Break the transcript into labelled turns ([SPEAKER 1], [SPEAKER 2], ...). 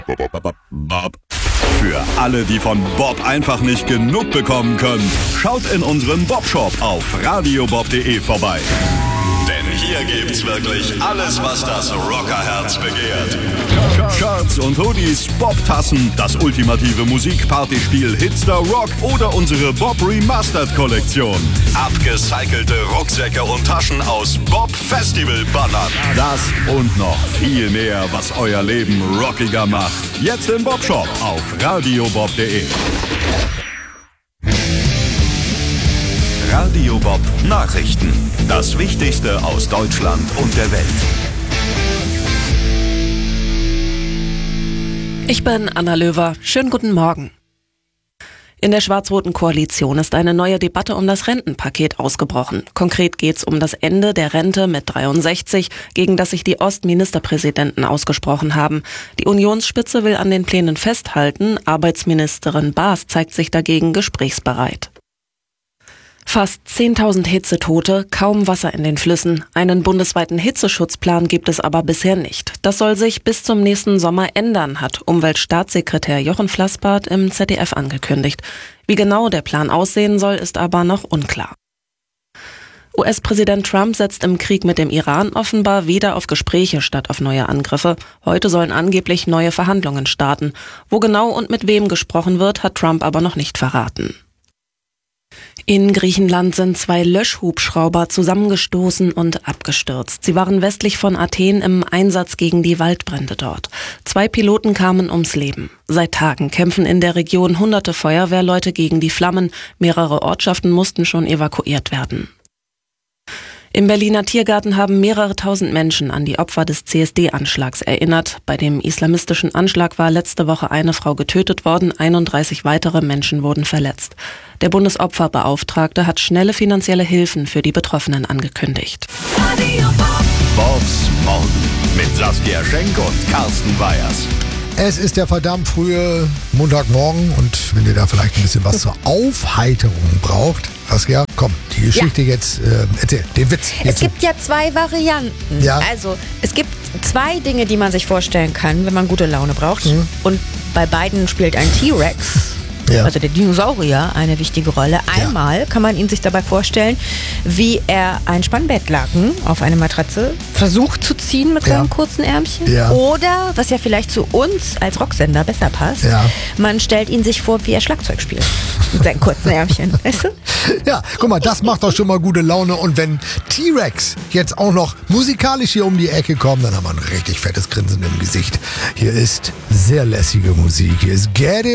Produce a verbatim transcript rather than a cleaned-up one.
[SPEAKER 1] Bob. Für alle, die von Bob einfach nicht genug bekommen können, schaut in unserem Bob-Shop auf radio bob punkt de vorbei. Denn hier gibt's wirklich alles, was das Rockerherz begehrt. Shirts und Hoodies, Bob-Tassen, das ultimative Musikpartyspiel Hitster Rock oder unsere Bob Remastered-Kollektion. Abgecycelte Rucksäcke und Taschen aus Bob-Festival-Bannern. Das und noch viel mehr, was euer Leben rockiger macht. Jetzt im Bob-Shop auf radio bob punkt de. Radio Bob Nachrichten. Das Wichtigste aus Deutschland und der Welt.
[SPEAKER 2] Ich bin Anna Löwer. Schönen guten Morgen. In der schwarz-roten Koalition ist eine neue Debatte um das Rentenpaket ausgebrochen. Konkret geht es um das Ende der Rente mit dreiundsechzig, gegen das sich die Ostministerpräsidenten ausgesprochen haben. Die Unionsspitze will an den Plänen festhalten. Arbeitsministerin Baas zeigt sich dagegen gesprächsbereit. Fast zehntausend Hitzetote, kaum Wasser in den Flüssen. Einen bundesweiten Hitzeschutzplan gibt es aber bisher nicht. Das soll sich bis zum nächsten Sommer ändern, hat Umweltstaatssekretär Jochen Flassbart im Z D F angekündigt. Wie genau der Plan aussehen soll, ist aber noch unklar. U S-Präsident Trump setzt im Krieg mit dem Iran offenbar wieder auf Gespräche statt auf neue Angriffe. Heute sollen angeblich neue Verhandlungen starten. Wo genau und mit wem gesprochen wird, hat Trump aber noch nicht verraten. In Griechenland sind zwei Löschhubschrauber zusammengestoßen und abgestürzt. Sie waren westlich von Athen im Einsatz gegen die Waldbrände dort. Zwei Piloten kamen ums Leben. Seit Tagen kämpfen in der Region hunderte Feuerwehrleute gegen die Flammen. Mehrere Ortschaften mussten schon evakuiert werden. Im Berliner Tiergarten haben mehrere tausend Menschen an die Opfer des C S D-Anschlags erinnert. Bei dem islamistischen Anschlag war letzte Woche eine Frau getötet worden, einunddreißig weitere Menschen wurden verletzt. Der Bundesopferbeauftragte hat schnelle finanzielle Hilfen für die Betroffenen angekündigt.
[SPEAKER 1] Bobs Morgen mit Saskia Schenk und Carsten Weyers.
[SPEAKER 3] Es ist der verdammt frühe Montagmorgen und wenn ihr da vielleicht ein bisschen was zur Aufheiterung braucht, Saskia, komm, die Geschichte ja. jetzt, äh, erzähl, den Witz.
[SPEAKER 4] Es gibt ja zwei Varianten.
[SPEAKER 3] Ja.
[SPEAKER 4] Also, es gibt zwei Dinge, die man sich vorstellen kann, wenn man gute Laune braucht. Mhm. Und bei beiden spielt ein T-Rex, ja. also der Dinosaurier, eine wichtige Rolle. Einmal ja. kann man ihn sich dabei vorstellen, wie er ein Spannbettlaken auf eine Matratze versucht zu ziehen mit seinem ja. kurzen Ärmchen.
[SPEAKER 3] Ja.
[SPEAKER 4] Oder, was ja vielleicht zu uns als Rocksender besser passt,
[SPEAKER 3] ja.
[SPEAKER 4] man stellt ihn sich vor, wie er Schlagzeug spielt mit seinen kurzen Ärmchen. Weißt du?
[SPEAKER 3] Ja, guck mal, das macht doch schon mal gute Laune. Und wenn T-Rex jetzt auch noch musikalisch hier um die Ecke kommt, dann haben wir ein richtig fettes Grinsen im Gesicht. Hier ist sehr lässige Musik. Hier ist Get It